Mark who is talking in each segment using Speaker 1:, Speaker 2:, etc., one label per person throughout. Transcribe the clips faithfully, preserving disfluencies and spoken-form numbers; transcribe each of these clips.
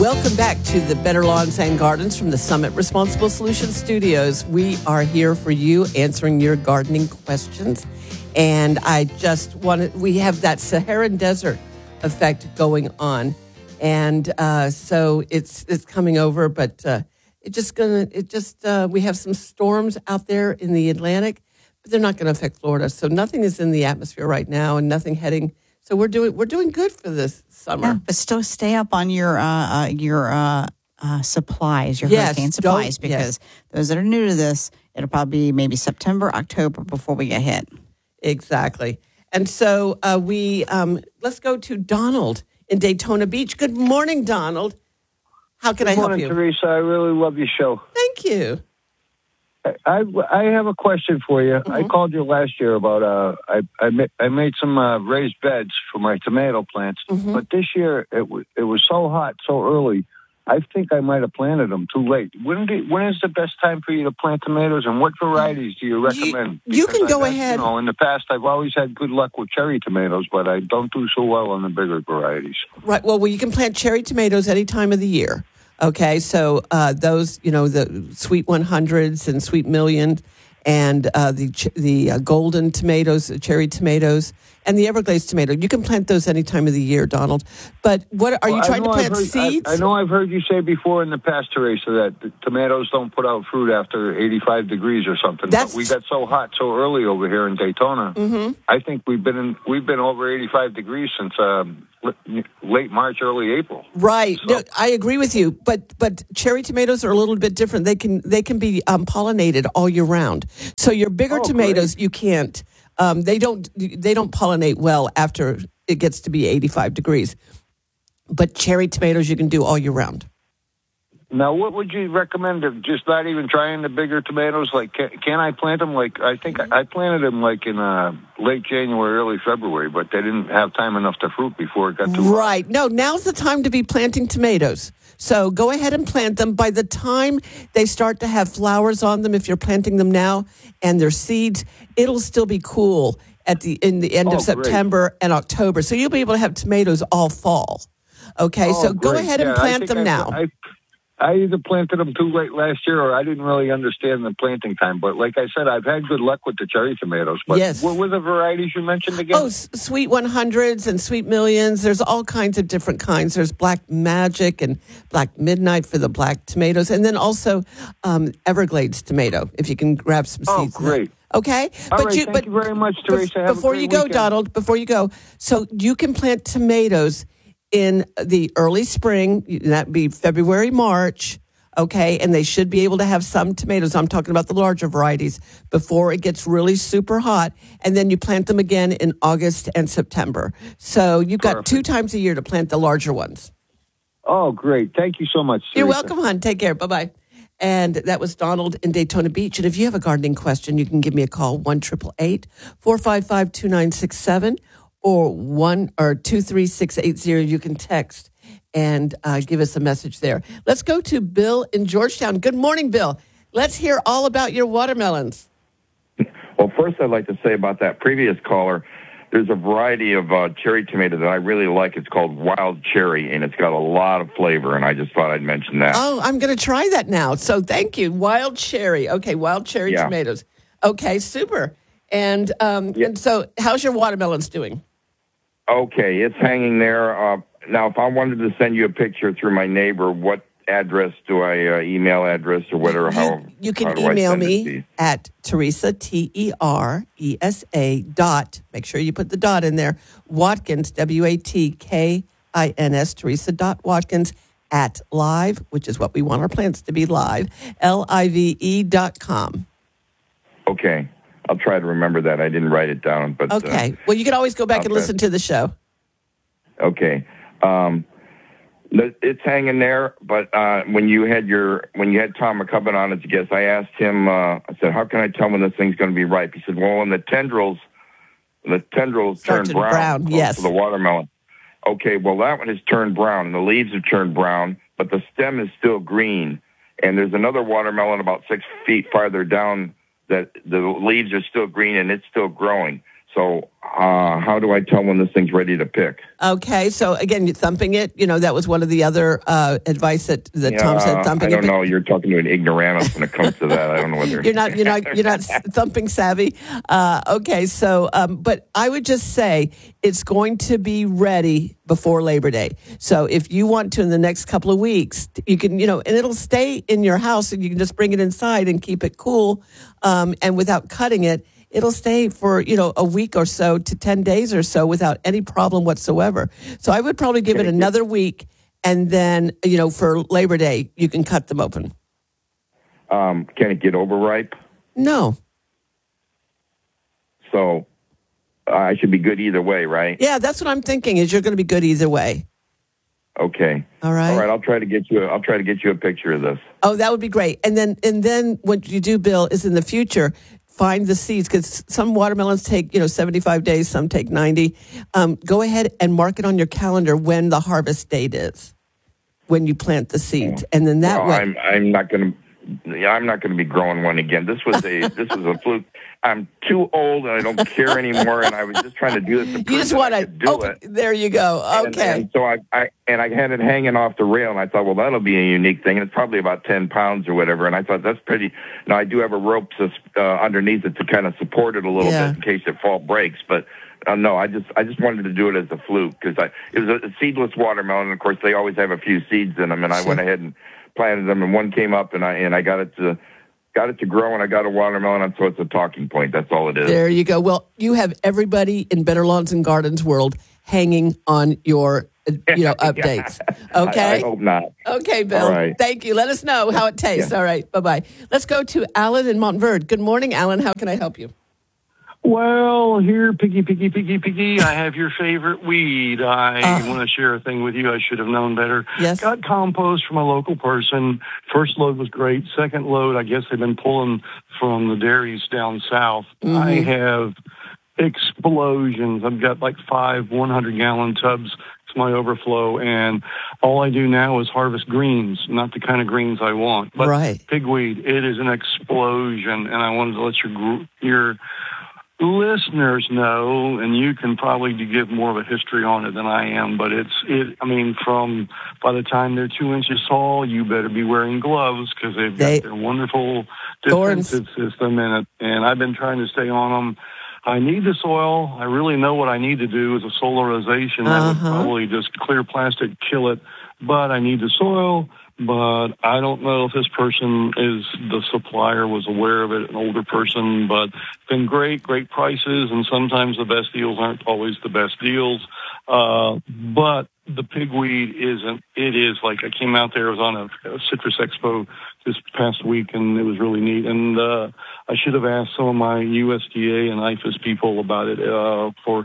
Speaker 1: Welcome back to the Better Lawns and Gardens from the Summit Responsible Solutions Studios. We are here for you, answering your gardening questions. And I just wanted, we have that Saharan desert effect going on. And uh, so it's it's coming over, but uh, it just gonna, it just, uh, we have some storms out there in the Atlantic, but they're not going to affect Florida. So nothing is in the atmosphere right now and nothing heading. So we're doing we're doing good for this summer.
Speaker 2: Yeah, but still stay up on your uh, uh, your uh, uh, supplies, your
Speaker 1: yes,
Speaker 2: hurricane supplies, because
Speaker 1: yes.
Speaker 2: those that are new to this, it'll probably be maybe September, October before we get hit.
Speaker 1: Exactly. And so uh, we um, let's go to Donald in Daytona Beach. Good morning, Donald. How can
Speaker 3: Good
Speaker 1: I help
Speaker 3: morning,
Speaker 1: you?
Speaker 3: Teresa. I really love your show.
Speaker 1: Thank you.
Speaker 3: I, I have a question for you.
Speaker 1: Mm-hmm.
Speaker 3: I called you last year about uh I I, ma- I made some uh, raised beds for my tomato plants,
Speaker 1: Mm-hmm.
Speaker 3: but this year it was it was so hot so early. I think I might have planted them too late. When do, when is the best time for you to plant tomatoes, and what varieties do you recommend?
Speaker 1: You, you can
Speaker 3: Because
Speaker 1: go
Speaker 3: I've had-
Speaker 1: ahead.
Speaker 3: You know, in the past, I've always had good luck with cherry tomatoes, but I don't do so well on the bigger varieties.
Speaker 1: Right. Well, well, you can plant cherry tomatoes any time of the year. Okay, so uh, those, you know, the sweet one hundreds and sweet millions, and uh, the ch- the uh, golden tomatoes, the cherry tomatoes, and the Everglades tomato. You can plant those any time of the year, Donald. But what are you
Speaker 3: Well, I
Speaker 1: trying to
Speaker 3: know
Speaker 1: plant
Speaker 3: I've heard,
Speaker 1: seeds?
Speaker 3: I, I know I've heard you say before in the past, Teresa, that the tomatoes don't put out fruit after eighty-five degrees or something.
Speaker 1: That's-
Speaker 3: But we got so hot so early over here in Daytona.
Speaker 1: Mm-hmm.
Speaker 3: I think we've been in, we've been over eighty-five degrees since um, late March, early April.
Speaker 1: Right.
Speaker 3: So-
Speaker 1: No, I agree with you. But but cherry tomatoes are a little bit different. They can they can be um, pollinated all year round. So your bigger
Speaker 3: Oh,
Speaker 1: tomatoes, you can't. Um, they don't they don't pollinate well after it gets to be eighty-five degrees. But cherry tomatoes you can do all year round.
Speaker 3: Now, what would you recommend of just not even trying the bigger tomatoes? Like, can, can I plant them? Like, I think I planted them like in uh, late January, early February, but they didn't have time enough to fruit before it got too hot.
Speaker 1: Right. No, now's the time to be planting tomatoes. So go ahead and plant them. By the time they start to have flowers on them, if you're planting them now and they're seeds, it'll still be cool at the in the end
Speaker 3: Oh,
Speaker 1: of
Speaker 3: great.
Speaker 1: September and October. So you'll be able to have tomatoes all fall. Okay,
Speaker 3: Oh,
Speaker 1: so go
Speaker 3: great.
Speaker 1: ahead
Speaker 3: Yeah,
Speaker 1: and
Speaker 3: I
Speaker 1: plant
Speaker 3: think
Speaker 1: them
Speaker 3: I,
Speaker 1: now.
Speaker 3: I, I either planted them too late last year or I didn't really understand the planting time. But like I said, I've had good luck with the cherry tomatoes. But
Speaker 1: Yes.
Speaker 3: what were the varieties you mentioned again?
Speaker 1: Oh, s- sweet one hundreds and sweet millions. There's all kinds of different kinds. There's Black Magic and Black Midnight for the black tomatoes. And then also um, Everglades tomato, if you can grab some
Speaker 3: Oh,
Speaker 1: seeds.
Speaker 3: great.
Speaker 1: Okay?
Speaker 3: All right, thank you very much, Teresa. Have a
Speaker 1: before
Speaker 3: great
Speaker 1: you go,
Speaker 3: weekend.
Speaker 1: Donald, before you go, so you can plant tomatoes in the early spring. That'd be February, March. Okay, and they should be able to have some tomatoes. I'm talking about the larger varieties before it gets really super hot, and then you plant them again in August and September. So you've got
Speaker 3: Perfect.
Speaker 1: two times a year to plant the larger ones.
Speaker 3: Oh, great. Thank you so much,
Speaker 1: You're
Speaker 3: Teresa.
Speaker 1: welcome, hon. Take care. Bye bye. And that was Donald in Daytona Beach. And if you have a gardening question, you can give me a call one triple eight four five five two nine six seven or one or two three six eight zero. You can text and uh, give us a message there. Let's go to Bill in Georgetown. Good morning, Bill. Let's hear all about your watermelons.
Speaker 4: Well, first I'd like to say about that previous caller, there's a variety of uh, cherry tomato that I really like. It's called Wild Cherry, and it's got a lot of flavor, and I just thought I'd mention that.
Speaker 1: Oh, I'm going to try that now. So thank you. Wild cherry. Okay, wild cherry
Speaker 4: Yeah.
Speaker 1: tomatoes. Okay, super. And, um,
Speaker 4: Yeah.
Speaker 1: and so how's your watermelons doing?
Speaker 4: Okay, it's hanging there. Uh, now, if I wanted to send you a picture through my neighbor, what address do I, uh, email address or whatever?
Speaker 1: You,
Speaker 4: how,
Speaker 1: you can
Speaker 4: how do I
Speaker 1: email
Speaker 4: send it to
Speaker 1: me
Speaker 4: you?
Speaker 1: at Teresa, T E R E S A dot, make sure you put the dot in there, Watkins, W A T K I N S, Teresa dot Watkins at live, which is what we want our plants to be live, L I V E dot com.
Speaker 4: Okay, I'll try to remember that. I didn't write it down. But
Speaker 1: Okay. Well, you can always go back
Speaker 4: I'll
Speaker 1: and
Speaker 4: bet.
Speaker 1: listen to the show.
Speaker 4: Uh, okay. Um, it's hanging there, but uh, when you had your when you had Tom McCubbin on as a guest, I asked him. Uh, I said, "How can I tell when this thing's going to be ripe?" He said, "Well, when the tendrils, the tendrils
Speaker 1: Start
Speaker 4: turn
Speaker 1: to
Speaker 4: brown,
Speaker 1: brown,
Speaker 4: close
Speaker 1: yes.
Speaker 4: to the watermelon." Okay, well, that one has turned brown, and the leaves have turned brown, but the stem is still green. And there's another watermelon about six feet farther down that the leaves are still green and it's still growing. So uh, how do I tell when this thing's ready to pick?
Speaker 1: Okay, so again, you're thumping it. You know, that was one of the other uh, advice that, that
Speaker 4: Yeah,
Speaker 1: Tom said. Thumping
Speaker 4: I don't
Speaker 1: it.
Speaker 4: know. You're talking to an ignoramus when it comes to that. I don't know whether
Speaker 1: You're not, you're not, you're not thumping savvy. Uh, okay, so, um, but I would just say it's going to be ready before Labor Day. So if you want to, in the next couple of weeks, you can, you know, and it'll stay in your house, and you can just bring it inside and keep it cool, um, and without cutting it. It'll stay for, you know, a week or so to ten days or so without any problem whatsoever. So I would probably give it another week, and then, you know, for Labor Day, you can cut them open.
Speaker 4: Um, can it get overripe?
Speaker 1: No.
Speaker 4: So uh, I should be good either way, right?
Speaker 1: Yeah, that's what I'm thinking, is you're going to be good either way.
Speaker 4: Okay.
Speaker 1: All right.
Speaker 4: All right. I'll try to get you. A, I'll try to get you a picture of this.
Speaker 1: Oh, that would be great. And then, and then what you do, Bill, is in the future, find the seeds, because some watermelons take, you know, seventy-five days, some take ninety. Um, go ahead and mark it on your calendar when the harvest date is, when you plant the seeds, and then that
Speaker 4: well,
Speaker 1: way.
Speaker 4: I'm I'm not going to. Yeah, I'm not going to be growing one again. This was a this was a fluke. I'm too old and I don't care anymore. And I was just trying to do this. To prove
Speaker 1: You just
Speaker 4: that
Speaker 1: want
Speaker 4: I
Speaker 1: to
Speaker 4: could do
Speaker 1: oh,
Speaker 4: it.
Speaker 1: There you go. Okay.
Speaker 4: And, and so I, I and I had it hanging off the rail, and I thought, well, that'll be a unique thing. And it's probably about ten pounds or whatever. And I thought that's pretty. Now I do have a rope sus- uh, underneath it to kind of support it a little
Speaker 1: Yeah.
Speaker 4: bit in case it fall breaks, but. Uh, no, I just I just wanted to do it as a fluke because I it was a, a seedless watermelon. And of course, they always have a few seeds in them, and I
Speaker 1: Sure.
Speaker 4: went ahead and planted them, and one came up, and I and I got it to got it to grow, and I got a watermelon, and so it's a talking point. That's all it is.
Speaker 1: There you go. Well, you have everybody in Better Lawns and Gardens world hanging on your, uh, you know, updates. Okay.
Speaker 4: I, I hope not.
Speaker 1: Okay, Bill.
Speaker 4: All right.
Speaker 1: Thank you. Let us know how it tastes.
Speaker 4: Yeah.
Speaker 1: All right. Bye bye. Let's go to Alan in Montverde. Good morning, Alan. How can I help you?
Speaker 5: Well, here, Piggy, Piggy, Piggy, Piggy, I have your favorite weed. I
Speaker 1: Uh.
Speaker 5: want to share a thing with you. I should have known better.
Speaker 1: Yes.
Speaker 5: Got compost from a local person. First load was great. Second load, I guess they've been pulling from the dairies down south.
Speaker 1: Mm-hmm.
Speaker 5: I have explosions. I've got like five one hundred gallon tubs. It's my overflow. And all I do now is harvest greens, not the kind of greens I want. But
Speaker 1: Right.
Speaker 5: pigweed, it is an explosion. And I wanted to let your gr- your listeners know, and you can probably give more of a history on it than I am, but it's, it. I mean, from by the time they're two inches tall, you better be wearing gloves because they've got
Speaker 1: They-
Speaker 5: their wonderful
Speaker 1: Thorns.
Speaker 5: defensive system, and, and I've been trying to stay on them. I need the soil. I really know what I need to do is a solarization. That would
Speaker 1: Uh-huh.
Speaker 5: probably just clear plastic kill it, but I need the soil. But I don't know if this person is the supplier was aware of it, an older person, but it's been great, great prices, and sometimes the best deals aren't always the best deals. Uh, but the pigweed isn't, it is like I came out there, I was on a, a Citrus Expo this past week, and it was really neat. And uh, I should have asked some of my U S D A and I F A S people about it uh, for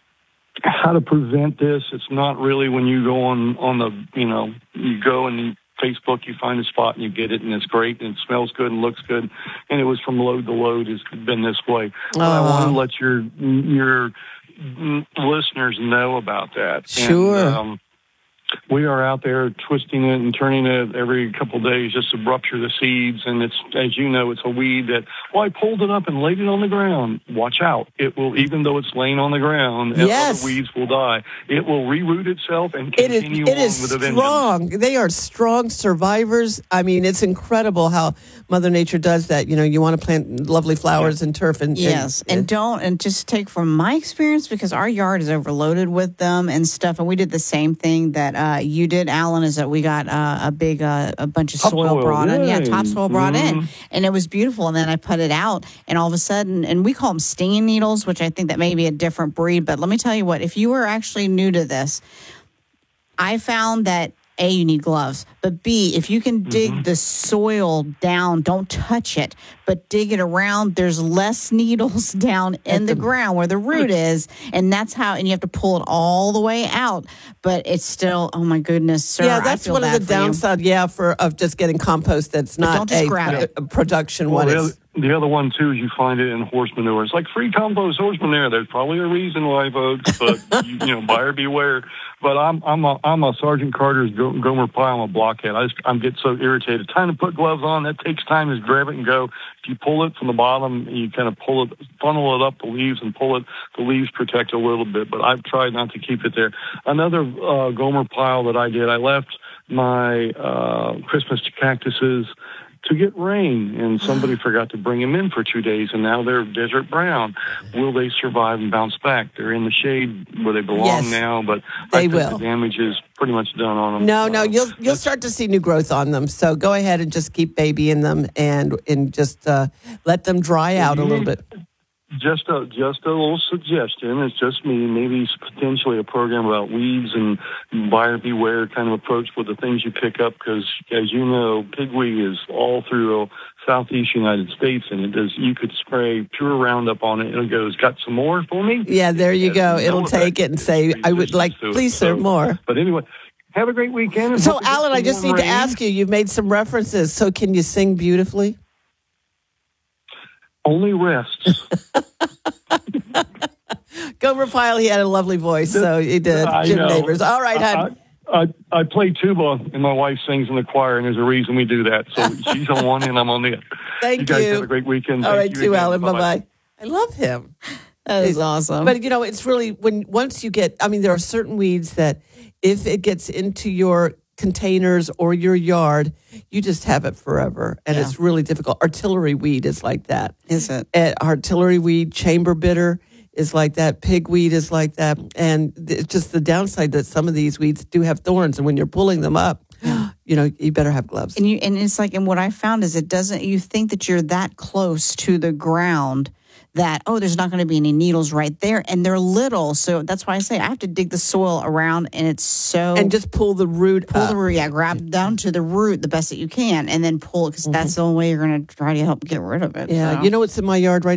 Speaker 5: how to prevent this. It's not really when you go on, on the, you know, you go and you Facebook, you find a spot and you get it, and it's great, and it smells good and looks good, and it was from load to load. It's been this way. But I want to let your your listeners know about that.
Speaker 1: Sure.
Speaker 5: And, um, we are out there twisting it and turning it every couple of days just to rupture the seeds. And it's, as you know, it's a weed that, well, I pulled it up and laid it on the ground. Watch out. It will, even though it's laying on the ground,
Speaker 1: Yes.
Speaker 5: other weeds will die. It will reroot itself and
Speaker 1: It is,
Speaker 5: continue
Speaker 1: it
Speaker 5: on
Speaker 1: is
Speaker 5: with a vengeance.
Speaker 1: strong. They are strong survivors. I mean, it's incredible how Mother Nature does that. You know, you want to plant lovely flowers and turf. and
Speaker 2: Yes, and, and don't, and just take from my experience, because our yard is overloaded with them and stuff, and we did the same thing that uh, you did, Alan, is that we got uh, a big, uh, a bunch of soil
Speaker 5: Topsoil,
Speaker 2: brought in. Yeah,
Speaker 5: yay.
Speaker 2: topsoil brought
Speaker 5: Mhm.
Speaker 2: in, and it was beautiful, and then I put it out, and all of a sudden, and we call them stinging needles, which I think that may be a different breed, but let me tell you what, if you were actually new to this, I found that A, you need gloves, but B, if you can dig
Speaker 5: Mm-hmm.
Speaker 2: the soil down, don't touch it, but dig it around, there's less needles down in the, ground where the root is, and that's how, and you have to pull it all the way out, but it's still, oh my goodness, sir,
Speaker 1: yeah,
Speaker 2: I
Speaker 1: that's
Speaker 2: feel
Speaker 1: one of
Speaker 2: bad
Speaker 1: the
Speaker 2: for you.
Speaker 1: downside, yeah, for of just getting compost that's not
Speaker 2: don't just
Speaker 1: a,
Speaker 2: grab
Speaker 1: a-
Speaker 2: it.
Speaker 1: a production
Speaker 5: Well,
Speaker 1: one.
Speaker 5: the,
Speaker 1: It's,
Speaker 5: other, the other one, too, is you find it in horse manure. It's like free compost horse manure. There's probably a reason why, folks, but, you, you know, buyer beware. But I'm I'm a I'm a Sergeant Carter's Go- Gomer Pyle. I'm a blockhead. I just I'm get so irritated. Time to put gloves on. That takes time. Just grab it and go. If you pull it from the bottom, you kind of pull it, funnel it up the leaves and pull it. The leaves protect a little bit, but I've tried not to keep it there. Another uh, Gomer Pyle that I did. I left my uh, Christmas cactuses to get rain, and somebody forgot to bring them in for two days, and now they're desert brown. Will they survive and bounce back? They're in the shade where they belong
Speaker 1: Yes,
Speaker 5: now, but
Speaker 1: they
Speaker 5: I think
Speaker 1: will.
Speaker 5: the damage is pretty much done on them.
Speaker 1: No, no,
Speaker 5: Uh,
Speaker 1: you'll you'll start to see new growth on them. So go ahead and just keep babying them and and just uh, let them dry out a little bit.
Speaker 5: Just a just a little suggestion. It's just me. Maybe potentially a program about weeds and buyer beware kind of approach with the things you pick up, because as you know, pigweed is all through the southeast United States, and it does. You could spray pure Roundup on it, and it goes, "Got some more for me?"
Speaker 1: Yeah, there you
Speaker 5: It
Speaker 1: go.
Speaker 5: has no
Speaker 1: It'll take
Speaker 5: effect.
Speaker 1: it and say,
Speaker 5: It's
Speaker 1: "I would like,
Speaker 5: resistant to it.
Speaker 1: please, sir,
Speaker 5: So-
Speaker 1: more."
Speaker 5: But anyway, have a great weekend. and
Speaker 1: So,
Speaker 5: hope you get
Speaker 1: Alan, I
Speaker 5: some
Speaker 1: just
Speaker 5: more
Speaker 1: need to
Speaker 5: rain.
Speaker 1: ask you. You've made some references. So, can you sing beautifully?
Speaker 5: Only rests.
Speaker 1: Gomer Pyle, he had a lovely voice, so he did.
Speaker 5: I
Speaker 1: Jim
Speaker 5: know.
Speaker 1: Neighbors. All right, hon.
Speaker 5: I, I, I play tuba, and my wife sings in the choir, and there's a reason we do that. So she's on one end, I'm on the other.
Speaker 1: Thank
Speaker 5: you. guys
Speaker 1: you.
Speaker 5: have a great weekend.
Speaker 1: All
Speaker 5: Thank
Speaker 1: right,
Speaker 5: you
Speaker 1: too,
Speaker 5: again.
Speaker 1: Alan. Bye
Speaker 5: Bye-bye.
Speaker 1: bye. I love him.
Speaker 2: That is
Speaker 1: It-
Speaker 2: awesome.
Speaker 1: But you know, it's really when once you get. I mean, there are certain weeds that if it gets into your containers or your yard, you just have it forever, and
Speaker 2: Yeah.
Speaker 1: it's really difficult. Artillery weed is like that.
Speaker 2: Is it?
Speaker 1: And artillery weed, chamber bitter is like that. Pigweed is like that, and it's just the downside that some of these weeds do have thorns, and when you're pulling them up, you know, you better have gloves.
Speaker 2: And you and it's like, and what I found is it doesn't. You think that you're that close to the ground that oh, there's not going to be any needles right there, and they're little. So that's why I say I have to dig the soil around, and it's so
Speaker 1: And just pull the root
Speaker 2: pull
Speaker 1: up.
Speaker 2: the root. Yeah, grab down to the root the best that you can, and then pull it because that's the only way you're going to try to help get rid of it.
Speaker 1: Yeah,
Speaker 2: so.
Speaker 1: you know what's in my yard right